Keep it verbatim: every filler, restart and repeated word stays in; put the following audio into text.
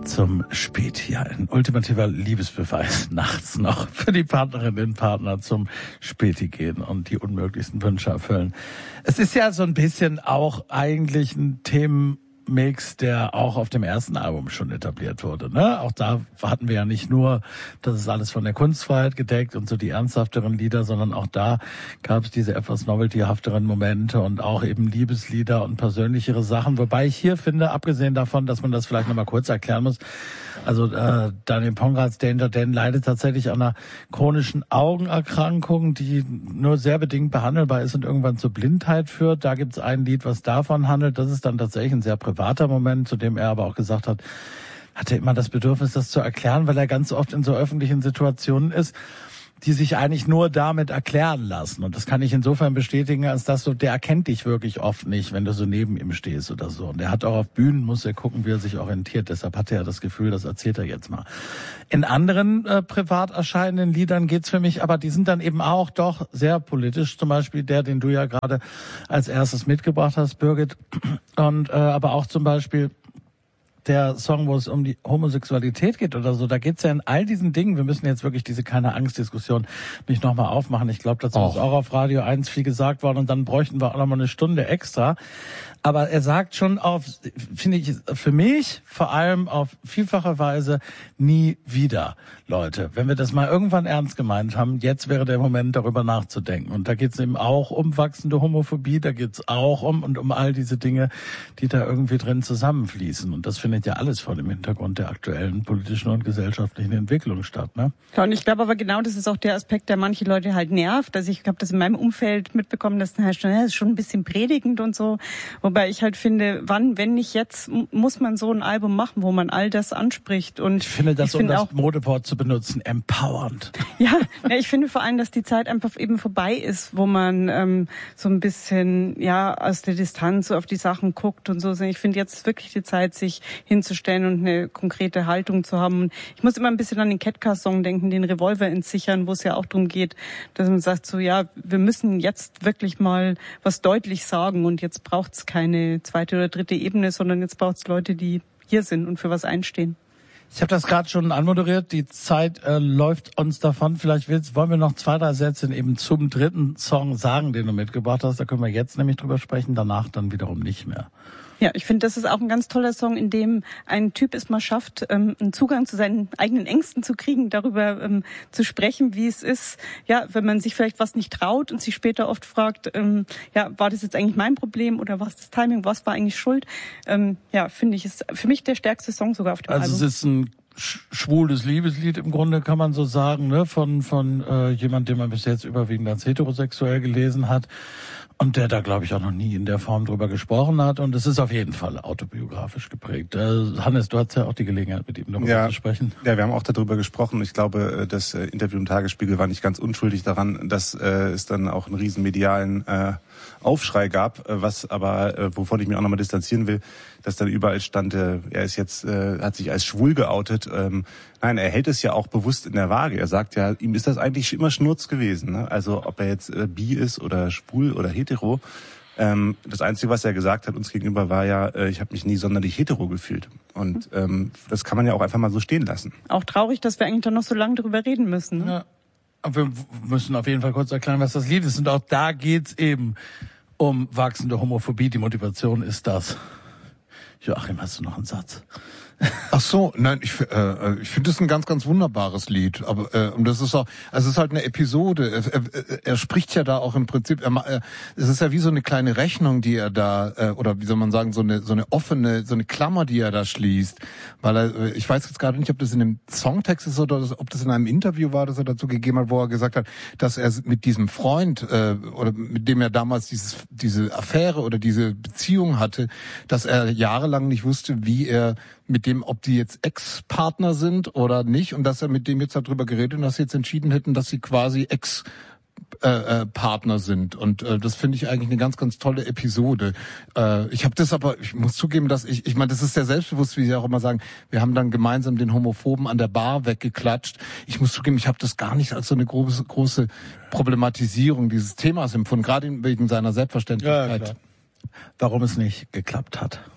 zum Späti. Ein ultimativer Liebesbeweis nachts noch für die Partnerin, den Partner zum Späti gehen und die unmöglichsten Wünsche erfüllen. Es ist ja so ein bisschen auch eigentlich ein Themenmix, der auch auf dem ersten Album schon etabliert wurde, ne? Auch da hatten wir ja nicht nur, das ist alles von der Kunstfreiheit gedeckt und so die ernsthafteren Lieder, sondern auch da gab es diese etwas noveltyhafteren Momente und auch eben Liebeslieder und persönlichere Sachen. Wobei ich hier finde, abgesehen davon, dass man das vielleicht nochmal kurz erklären muss, also äh, Daniel Pongrads Danger Dan leidet tatsächlich an einer chronischen Augenerkrankung, die nur sehr bedingt behandelbar ist und irgendwann zur Blindheit führt. Da gibt es ein Lied, was davon handelt. Das ist dann tatsächlich ein sehr privater Moment, zu dem er aber auch gesagt hat, hatte immer das Bedürfnis, das zu erklären, weil er ganz oft in so öffentlichen Situationen ist, die sich eigentlich nur damit erklären lassen. Und das kann ich insofern bestätigen, als dass du, der erkennt dich wirklich oft nicht, wenn du so neben ihm stehst oder so. Und der hat auch auf Bühnen, muss er gucken, wie er sich orientiert. Deshalb hat er das Gefühl, das erzählt er jetzt mal. In anderen äh, privat erscheinenden Liedern geht's für mich, aber die sind dann eben auch doch sehr politisch. Zum Beispiel der, den du ja gerade als erstes mitgebracht hast, Birgit. Und äh, aber auch zum Beispiel der Song, wo es um die Homosexualität geht oder so, da geht's ja in all diesen Dingen, wir müssen jetzt wirklich diese Keine-Angst-Diskussion nicht nochmal aufmachen. Ich glaube, dazu ist auch auf Radio eins viel gesagt worden und dann bräuchten wir auch nochmal eine Stunde extra. Aber er sagt schon auf, finde ich, für mich vor allem auf vielfache Weise nie wieder, Leute. Wenn wir das mal irgendwann ernst gemeint haben, jetzt wäre der Moment, darüber nachzudenken. Und da geht's eben auch um wachsende Homophobie, da geht's auch um und um all diese Dinge, die da irgendwie drin zusammenfließen. Und das findet ja alles vor dem Hintergrund der aktuellen politischen und gesellschaftlichen Entwicklung statt, ne? Ja, und ich glaube aber genau, das ist auch der Aspekt, der manche Leute halt nervt. Also ich habe das in meinem Umfeld mitbekommen, dass dann heißt schon, ja, das ist schon ein bisschen predigend und so. Wobei ich halt finde, wann, wenn nicht jetzt, muss man so ein Album machen, wo man all das anspricht. Und ich finde das, ich um finde das auch, Modewort zu benutzen, empowernd. Ja, ja, ich finde vor allem, dass die Zeit einfach eben vorbei ist, wo man ähm, so ein bisschen ja aus der Distanz so auf die Sachen guckt und so. Ich finde jetzt ist wirklich die Zeit, sich hinzustellen und eine konkrete Haltung zu haben. Und ich muss immer ein bisschen an den Catcar-Song denken, den Revolver entsichern, wo es ja auch darum geht, dass man sagt so, ja, wir müssen jetzt wirklich mal was deutlich sagen und jetzt braucht's keine zweite oder dritte Ebene, sondern jetzt braucht's Leute, die hier sind und für was einstehen. Ich habe das gerade schon anmoderiert, die Zeit äh, läuft uns davon. Vielleicht willst, wollen wir noch zwei, drei Sätze eben zum dritten Song sagen, den du mitgebracht hast. Da können wir jetzt nämlich drüber sprechen, danach dann wiederum nicht mehr. Ja, ich finde, das ist auch ein ganz toller Song, in dem ein Typ es mal schafft, ähm, einen Zugang zu seinen eigenen Ängsten zu kriegen, darüber ähm, zu sprechen, wie es ist, ja, wenn man sich vielleicht was nicht traut und sich später oft fragt, ähm, ja, war das jetzt eigentlich mein Problem oder war es das Timing, was war eigentlich schuld? Ähm, ja, finde ich, ist für mich der stärkste Song sogar auf dem also Album. Also es ist ein schwules Liebeslied im Grunde, kann man so sagen, ne, von von äh, jemand, den man bis jetzt überwiegend als heterosexuell gelesen hat. Und der da, glaube ich, auch noch nie in der Form drüber gesprochen hat. Und es ist auf jeden Fall autobiografisch geprägt. Äh, Hannes, du hattest ja auch die Gelegenheit, mit ihm darüber ja, zu sprechen. Ja, wir haben auch darüber gesprochen. Ich glaube, das Interview im Tagesspiegel war nicht ganz unschuldig daran, dass äh, es dann auch einen riesen medialen äh, Aufschrei gab, was aber, äh, wovon ich mich auch nochmal distanzieren will, dass dann überall stand, äh, er ist jetzt, äh, hat sich als schwul geoutet. Ähm, nein, er hält es ja auch bewusst in der Waage. Er sagt ja, ihm ist das eigentlich immer Schnurz gewesen. Ne? Also ob er jetzt äh, bi ist oder schwul oder hetero. Ähm, das Einzige, was er gesagt hat uns gegenüber, war ja, äh, ich habe mich nie sonderlich hetero gefühlt. Und ähm, das kann man ja auch einfach mal so stehen lassen. Auch traurig, dass wir eigentlich dann noch so lange darüber reden müssen. Ne? Ja. Aber wir müssen auf jeden Fall kurz erklären, was das Lied ist. Und auch da geht's eben um wachsende Homophobie. Die Motivation ist das. Joachim, hast du noch einen Satz? Ach so, nein, ich, äh, ich finde es ein ganz, ganz wunderbares Lied. Aber äh, und das ist auch, also es ist halt eine Episode. Er, er, er spricht ja da auch im Prinzip. Er, er, es ist ja wie so eine kleine Rechnung, die er da äh, oder wie soll man sagen, so eine so eine offene, so eine Klammer, die er da schließt. Weil er, ich weiß jetzt gerade nicht, ob das in dem Songtext ist oder ob das in einem Interview war, das er dazu gegeben hat, wo er gesagt hat, dass er mit diesem Freund äh, oder mit dem er damals dieses diese Affäre oder diese Beziehung hatte, dass er jahrelang nicht wusste, wie er mit dem, ob die jetzt Ex-Partner sind oder nicht, und dass er mit dem jetzt darüber geredet und dass sie jetzt entschieden hätten, dass sie quasi Ex Äh, äh, Partner sind. Und äh, das finde ich eigentlich eine ganz, ganz tolle Episode. Äh, ich habe das aber, ich muss zugeben, dass ich, ich meine, das ist sehr selbstbewusst, wie Sie auch immer sagen, wir haben dann gemeinsam den Homophoben an der Bar weggeklatscht. Ich muss zugeben, ich habe das gar nicht als so eine große, große Problematisierung dieses Themas empfunden, gerade wegen seiner Selbstverständlichkeit. Ja, klar. Warum es nicht geklappt hat.